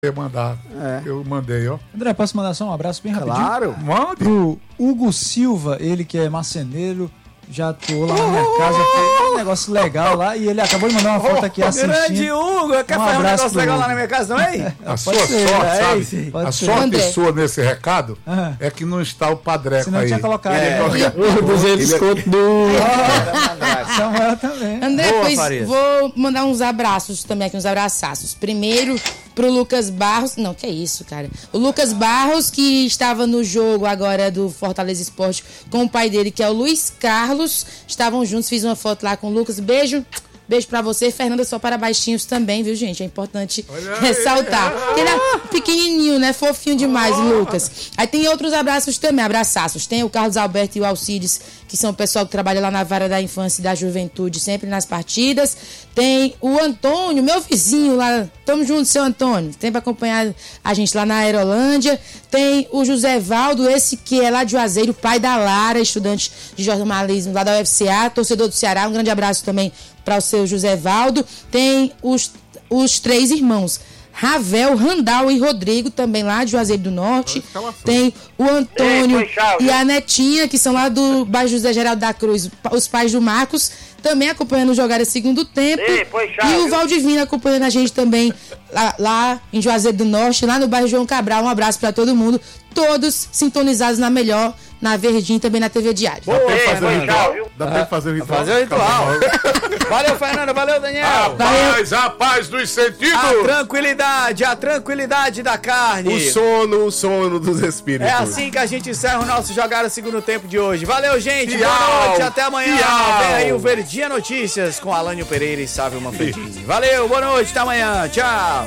mandar. Eu mandei, ó. André, posso mandar só um abraço bem rapidinho? Claro. Mande. Pro Hugo Silva, ele que é marceneiro, já atuou lá na minha casa, foi um negócio legal lá, e ele acabou de mandar uma foto aqui assistindo. Grande Hugo, quer fazer um negócio legal lá na minha casa também? A sua Pode ser, sorte, é, sabe? sim, pode A ser. sorte André. sua nesse recado é que não está o Padreco Senão eu aí. tinha colocado. O 200 conto do... Samuel também. André, Boa, pois Farias. vou mandar uns abraços também aqui, uns abraçaços. Primeiro pro Lucas Barros. Não, que é isso, cara. O Lucas Barros, que estava no jogo agora do Fortaleza Esporte com o pai dele, que é o Luiz Carlos. Estavam juntos, fiz uma foto lá com o Lucas. Beijo. Beijo pra você. Fernanda, só para baixinhos também, viu, gente? É importante ressaltar. Ele é pequenininho, né? Fofinho demais, Lucas. Aí tem outros abraços também, abraçaços. Tem o Carlos Alberto e o Alcides, que são o pessoal que trabalha lá na Vara da Infância e da Juventude, sempre nas partidas. Tem o Antônio, meu vizinho lá. Tamo junto, seu Antônio. Sempre acompanhado a gente lá na Aerolândia. Tem o José Valdo, esse que é lá de Juazeiro, pai da Lara, estudante de jornalismo lá da UFCA, torcedor do Ceará. Um grande abraço também para o seu José Valdo. Tem os três irmãos, Ravel, Randal e Rodrigo, também lá de Juazeiro do Norte. Tem o Antônio e a Netinha, que são lá do bairro José Geraldo da Cruz, os pais do Marcos, também acompanhando jogar o segundo tempo. E o Valdivino acompanhando a gente também lá em Juazeiro do Norte, lá no bairro João Cabral. Um abraço para todo mundo, todos sintonizados na melhor, na Verdinha, também na TV Diário. Dá pra fazer o ritual? Dá pra fazer o ritual? Fazer o ritual. Valeu, Fernanda. Valeu, Daniel. A paz dos sentidos. A tranquilidade da carne. O sono dos espíritos. É assim que a gente encerra o nosso Jogar o Segundo Tempo de hoje. Valeu, gente. Tchau. Boa noite. Até amanhã. Tchau. Vem aí o Verdinha Notícias com Alânio Pereira e Sávio Manfredini. Valeu, boa noite. Até amanhã. Tchau.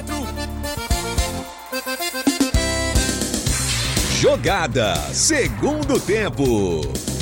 Jogada Segundo Tempo.